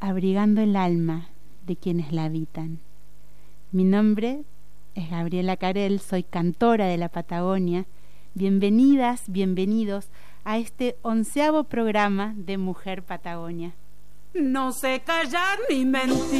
abrigando el alma de quienes la habitan. Mi nombre es Gabriela Carel, soy cantora de la Patagonia. Bienvenidas, bienvenidos a este 11º programa de Mujer Patagonia. No sé callar ni mentir.